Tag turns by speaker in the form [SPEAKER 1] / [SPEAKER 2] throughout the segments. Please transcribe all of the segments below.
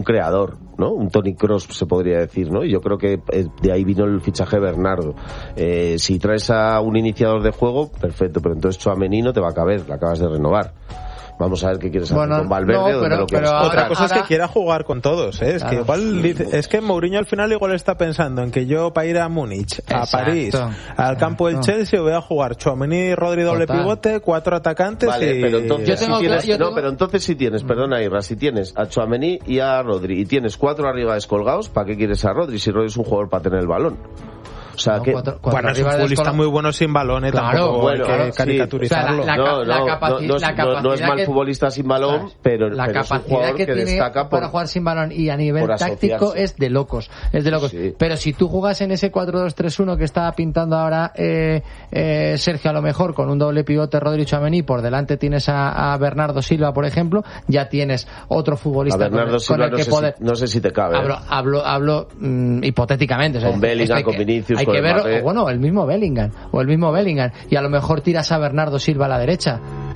[SPEAKER 1] creador, ¿no? Un Toni Kroos se podría decir, ¿no? Y yo creo que de ahí vino el fichaje de Bernardo. Si traes a un iniciador de juego, perfecto, pero entonces Tchouaméni no te va a caber, la acabas de renovar. Vamos a ver qué quieres hacer con Valverde o de lo que
[SPEAKER 2] otra cosa es que quiera jugar con todos, ¿eh? Es que igual es que Mourinho al final igual está pensando en que yo para ir a Múnich, a París, al campo del Chelsea voy a jugar Tchouaméni, Rodri doble pivote, 4 atacantes.
[SPEAKER 1] Vale, pero entonces si tienes, perdona Irra, si tienes a Tchouaméni y a Rodri y tienes 4 arriba descolgados, ¿para qué quieres a Rodri si Rodri es un jugador para tener el balón? O sea,
[SPEAKER 2] no, que bueno, es un futbolista muy bueno sin balón, tampoco hay que caricaturizarlo.
[SPEAKER 1] O sea, no es mal futbolista sin balón, pero
[SPEAKER 3] la
[SPEAKER 1] capacidad es un jugador que
[SPEAKER 3] tiene
[SPEAKER 1] destaca
[SPEAKER 3] para jugar sin balón y a nivel táctico es de locos. Sí. Pero si tú jugas en ese 4-2-3-1 que estaba pintando ahora Sergio, a lo mejor con un doble pivote Rodri Tchouaméni, por delante tienes a Bernardo Silva, por ejemplo, ya tienes otro futbolista con el que poder...
[SPEAKER 1] No sé si te cabe.
[SPEAKER 3] Hablo hipotéticamente. O sea,
[SPEAKER 1] con Bellingham, con Vinicius,
[SPEAKER 3] hay que ver, el mismo Bellingham, y a lo mejor tiras a Bernardo Silva a la derecha.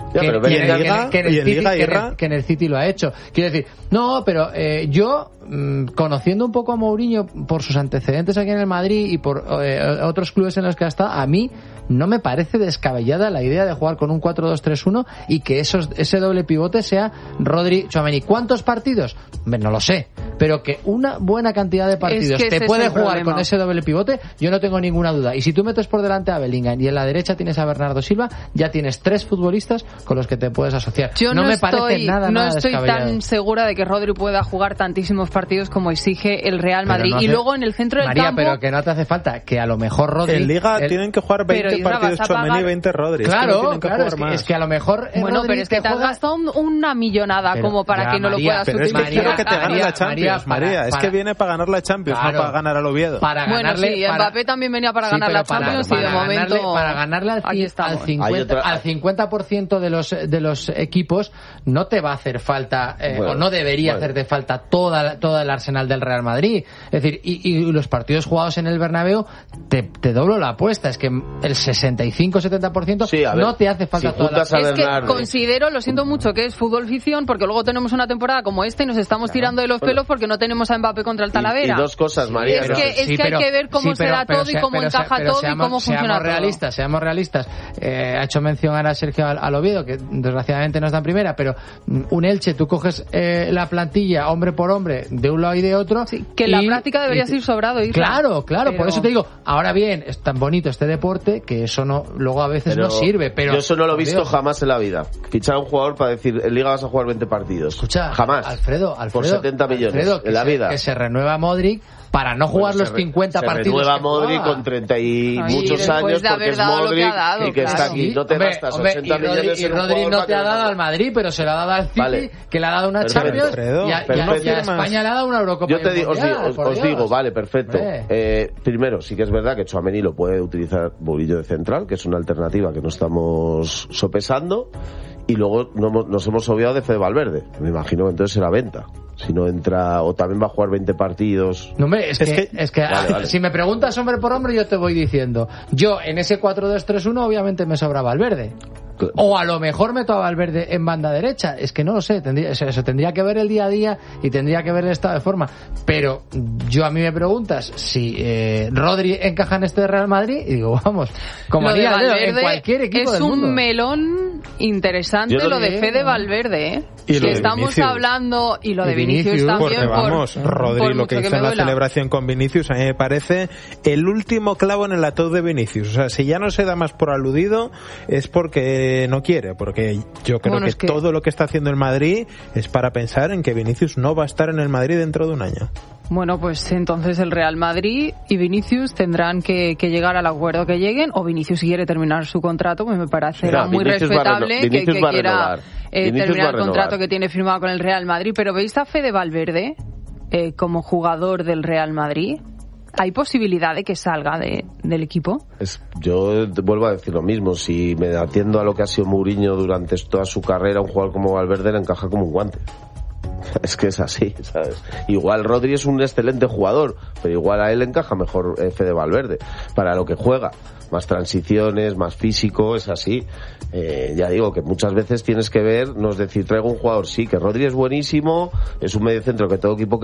[SPEAKER 3] Que en el City lo ha hecho. Quiero decir, no, pero yo, conociendo un poco a Mourinho por sus antecedentes aquí en el Madrid y por otros clubes en los que ha estado, a mí no me parece descabellada la idea de jugar con un 4-2-3-1 y que ese doble pivote sea Rodri Tchouaméni. ¿Cuántos partidos? No lo sé, pero que una buena cantidad de partidos te puede jugar con ese doble pivote, yo no tengo ninguna duda. Y si tú metes por delante a Bellingham y en la derecha tienes a Bernardo Silva, ya tienes 3 futbolistas con los que te puedes asociar.
[SPEAKER 4] Yo
[SPEAKER 3] no me parece nada
[SPEAKER 4] estoy tan segura de que Rodri pueda jugar tantísimos partidos como exige el Real Madrid. Y luego en el centro del campo...
[SPEAKER 3] pero que no te hace falta, que a lo mejor Rodri...
[SPEAKER 2] En Liga tienen que jugar 20 partidos Tchouaméni y 20 Rodri.
[SPEAKER 3] Claro, es que a lo mejor...
[SPEAKER 4] Bueno, pero es que te has gastado una millonada como para que no lo puedas utilizar.
[SPEAKER 2] Pero es que quiero que te gane la Champions, María. Es que viene para ganar la Champions, no para ganar al Oviedo.
[SPEAKER 4] Bueno, sí, Mbappé también venía para ganar la Champions y de momento...
[SPEAKER 3] Para ganarle al 50% de los equipos no te va a hacer falta, o no debería hacerte falta todo el arsenal del Real Madrid. Es decir, y los partidos jugados en el Bernabéu, te doblo la apuesta. Es que el 65-70% no te hace falta toda la...
[SPEAKER 4] Es que considero, lo siento mucho, que es fútbol ficción, porque luego tenemos una temporada como esta y nos estamos tirando de los pelos porque no tenemos a Mbappé contra el Talavera.
[SPEAKER 1] Y 2 cosas, María.
[SPEAKER 4] Es que hay que ver cómo se da todo y cómo encaja todo y cómo funciona todo.
[SPEAKER 3] Seamos realistas. Ha hecho mención ahora Sergio al Oviedo, que desgraciadamente no está en primera, pero un Elche, tú coges la plantilla hombre por hombre de un lado y de otro.
[SPEAKER 4] Sí, que en la práctica deberías ir sobrado.
[SPEAKER 3] Claro, pero... por eso te digo, ahora bien, es tan bonito este deporte que eso no, luego a veces no sirve. Pero
[SPEAKER 1] yo eso no lo he visto jamás en la vida. Fichar a un jugador para decir, en Liga vas a jugar 20 partidos.
[SPEAKER 3] Escucha,
[SPEAKER 1] jamás.
[SPEAKER 3] Alfredo,
[SPEAKER 1] por 70 millones en la vida.
[SPEAKER 3] Que se renueva Modric para no jugar los 50 partidos.
[SPEAKER 1] Se renueva Modric con 30 y muchos años porque es Modric y que está aquí. No te gastas 80 millones
[SPEAKER 3] y Rodri no te ha dado al Madrid, pero se lo ha dado al City, que le ha dado una Champions y a España le ha dado una Eurocopa.
[SPEAKER 1] Yo os digo, vale, perfecto. Primero, sí que es verdad que Tchouaméni lo puede utilizar Mourinho de central, que es una alternativa que no estamos sopesando, y luego nos hemos obviado de Fede Valverde. Me imagino que entonces será venta. Si no entra, o también va a jugar 20 partidos.
[SPEAKER 3] No, hombre, es que vale. Si me preguntas hombre por hombre, yo te voy diciendo, yo en ese 4-2-3-1 obviamente me sobra Valverde. O a lo mejor meto a Valverde en banda derecha. Es que no lo sé, eso tendría que ver el día a día y tendría que ver el estado de forma. Pero a mí me preguntas si Rodri encaja en este Real Madrid y digo, vamos, como haría en cualquier equipo del mundo.
[SPEAKER 4] Es un melón interesante lo de Fede Valverde,
[SPEAKER 2] Y
[SPEAKER 4] que estamos hablando, y lo de Vinicius también.
[SPEAKER 2] Porque vamos, Rodri, lo que hizo en la celebración con Vinicius, a mí me parece el último clavo en el ataúd de Vinicius. O sea, si ya no se da más por aludido, es porque no quiere, porque yo creo que todo lo que está haciendo el Madrid es para pensar en que Vinicius no va a estar en el Madrid dentro de un año.
[SPEAKER 4] Bueno, pues entonces el Real Madrid y Vinicius tendrán que llegar al acuerdo que lleguen, o Vinicius si quiere terminar su contrato, pues me parece muy respetable que quiera terminar el contrato que tiene firmado con el Real Madrid. Pero ¿veis a Fede Valverde como jugador del Real Madrid? ¿Hay posibilidad de que salga del equipo?
[SPEAKER 1] Yo vuelvo a decir lo mismo. Si me atiendo a lo que ha sido Mourinho durante toda su carrera, un jugador como Valverde le encaja como un guante. Es que es así, ¿sabes? Igual Rodri es un excelente jugador, pero igual a él encaja mejor Fede Valverde para lo que juega. Más transiciones, más físico, es así. Ya digo que muchas veces tienes que ver, no es decir, traigo un jugador, sí, que Rodri es buenísimo, es un mediocentro que todo equipo